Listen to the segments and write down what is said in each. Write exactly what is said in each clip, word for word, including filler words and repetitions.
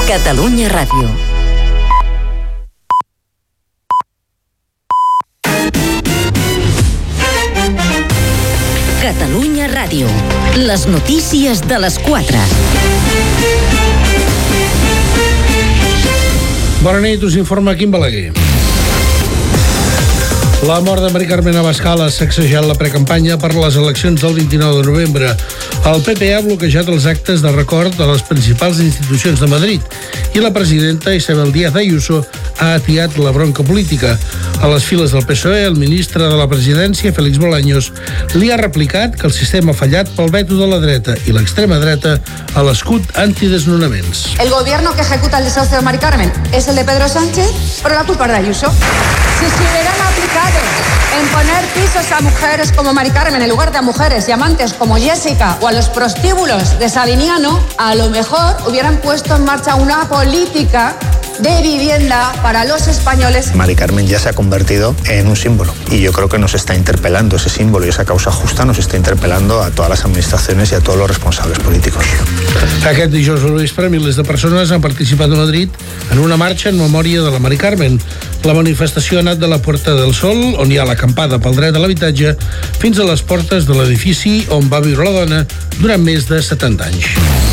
Catalunya Ràdio. Catalunya Ràdio. Les notícies de les quatre. Bona nit, us informa Quim Balaguer. La mort de Mari Carmen Abascal ha sacsejat la precampanya per les eleccions del vint-i-nou de novembre. El P P ha bloquejat els actes de record de les principals institucions de Madrid i la presidenta Isabel Díaz Ayuso ha atiat la bronca política. A les files del P S O E, el ministre de la presidència, Félix Bolaños, li ha replicat que el sistema ha fallat pel veto de la dreta i l'extrema dreta a l'escut antidesnonaments. El gobierno que ejecuta el desahucio de Mari Carmen es el de Pedro Sánchez, pero la culpa es de Ayuso. Si se hubieran aplicado en poner pisos a mujeres como Mari Carmen en lugar de a mujeres y amantes como Jessica o a los prostíbulos de Sabiniano, a lo mejor hubieran puesto en marcha una política de vivienda para los españoles. Mari Carmen ya se ha convertido en un símbolo y yo creo que nos está interpelando ese símbolo y esa causa justa nos está interpelando a todas las administraciones y a todos los responsables políticos. Aquest dijous al vespre, milers de persones han participat a Madrid en una marxa en memòria de la Mari Carmen. La manifestació ha anat de la Puerta del Sol, on hi ha l'acampada pel dret a l'habitatge, fins a les portes de l'edifici on va viure la dona durant més de setanta anys.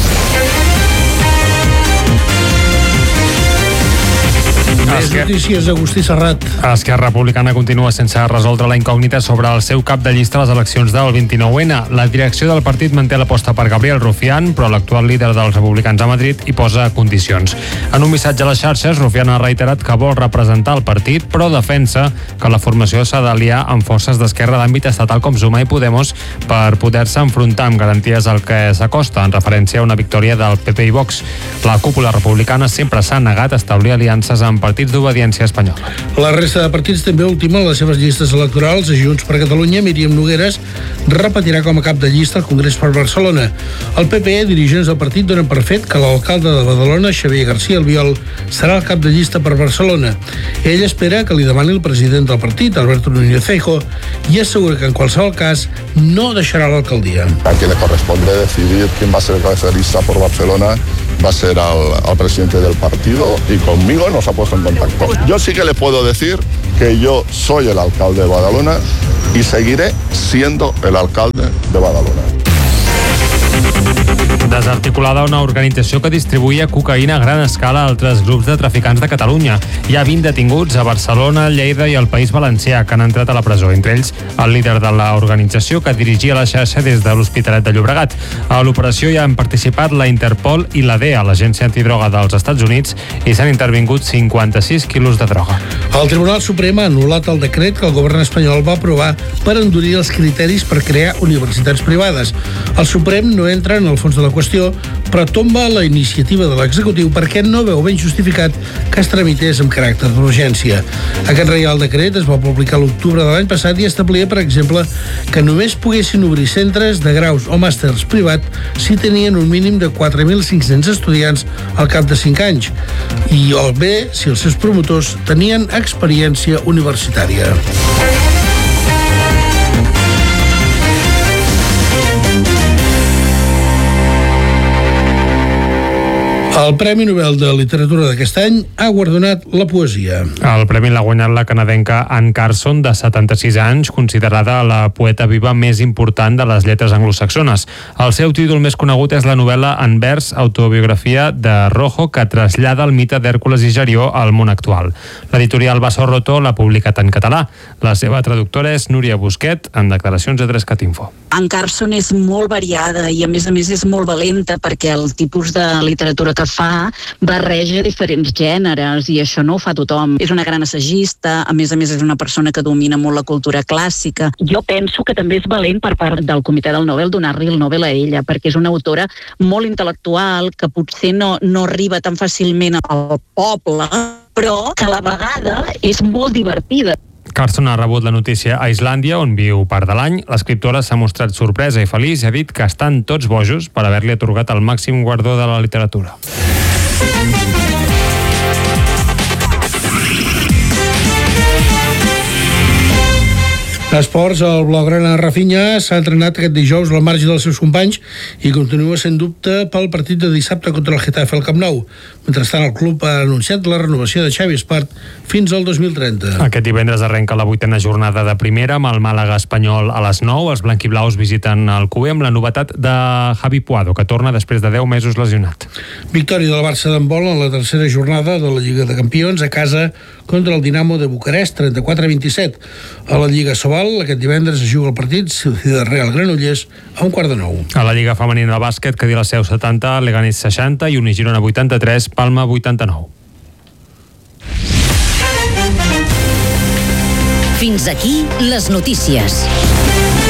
Més notícies, Agustí Serrat. Esquerra Republicana continua sense resoldre la incògnita sobre el seu cap de llista a les eleccions del vint-i-nou ene. La direcció del partit manté l'aposta per Gabriel Rufián, però l'actual líder dels republicans a Madrid hi posa condicions. En un missatge a les xarxes, Rufián ha reiterat que vol representar el partit, però defensa que la formació s'ha d'aliar amb forces d'esquerra d'àmbit estatal com Suma i Podemos per poder-se enfrontar amb garanties al que s'acosta, en referència a una victòria del P P i Vox. La cúpula republicana sempre s'ha negat a establir aliances amb partits d'obediència espanyola. La resta de partits també ultimen les seves llistes electorals. A Junts per Catalunya, Míriam Nogueras repetirà com a cap de llista al Congrés per Barcelona. El P P, dirigents del partit, donen per fet que l'alcalde de Badalona, Xavier García Albiol, serà el cap de llista per Barcelona. Ell espera que li demani el president del partit, Alberto Núñez Feijóo, i assegura que en qualsevol cas no deixarà l'alcaldia. A quien le corresponde decidir quién va a ser el cabeza de lista por Barcelona va a ser al, al presidente del partido y conmigo nos ha puesto en contacto. Yo sí que le puedo decir que yo soy el alcalde de Badalona y seguiré siendo el alcalde de Badalona. Desarticulada una organització que distribuïa cocaïna a gran escala a altres grups de traficants de Catalunya. Hi ha vint detinguts a Barcelona, Lleida i el País Valencià que han entrat a la presó, entre ells el líder de l'organització que dirigia la xarxa des de l'Hospitalet de Llobregat. A l'operació hi han participat la Interpol i la D E A, l'Agència Antidroga dels Estats Units, i s'han intervingut cinquanta-sis quilos de droga. El Tribunal Suprem ha anul·lat el decret que el govern espanyol va aprovar per endurir els criteris per crear universitats privades. El Suprem no entra en el fons de la qüestió, però tomba la iniciativa de l'executiu perquè no veu ben justificat que es tramités amb caràcter d'urgència. Aquest reial decret es va publicar a l'octubre de l'any passat i establia, per exemple, que només poguessin obrir centres de graus o màsters privat si tenien un mínim de quatre mil cinc-cents estudiants al cap de cinc anys i o bé si els seus promotors tenien experiència universitària. El Premi Nobel de Literatura d'aquest any ha guardonat la poesia. El premi l'ha guanyat la canadenca Anne Carson, de setanta-sis anys, considerada la poeta viva més important de les lletres anglosaxones. El seu títol més conegut és la novel·la en vers, autobiografia de Rojo, que trasllada el mite d'Hèrcules i Gerió al món actual. L'editorial Basso Roto l'ha publicat en català. La seva traductora és Núria Busquet, en declaracions a Trescat Info. Anne Carson és molt variada i a més a més és molt valenta perquè el tipus de literatura que fa barreja diferents gèneres i això no ho fa tothom. És una gran assagista, a més a més és una persona que domina molt la cultura clàssica. Jo penso que també és valent per part del Comitè del Nobel donar-li el Nobel a ella, perquè és una autora molt intel·lectual que potser no, no arriba tan fàcilment al poble, però que a la vegada és molt divertida. Carson ha rebut la notícia a Islàndia, on viu part de l'any. L'escriptora s'ha mostrat sorpresa i feliç i ha dit que estan tots bojos per haver-li atorgat el màxim guardó de la literatura. Esports, el blaugrana Rafinha s'ha entrenat aquest dijous al marge dels seus companys i continua sent dubte pel partit de dissabte contra el Getafe al Camp Nou. Mentrestant, el club ha anunciat la renovació de Xavi Espart fins al dos mil trenta. Aquest divendres arrenca la vuitena jornada de primera amb el Màlaga Espanyol a les nou. Els blanquiblaus visiten el Cué amb la novetat de Javi Puado, que torna després de deu mesos lesionat. Victòria del Barça d'handbol en la tercera jornada de la Lliga de Campions a casa contra el Dinamo de Bucarest, trenta-quatre a vint-i-set. A la Lliga Sobal, aquest divendres es juga el partit Ciudad Real Granollers a un quart de nou. A la Lliga Femenina de Bàsquet, Cadí la Seu setanta, Leganés seixanta i Unigirona vuitanta-tres, Palma vuitanta-nou. Fins aquí les notícies.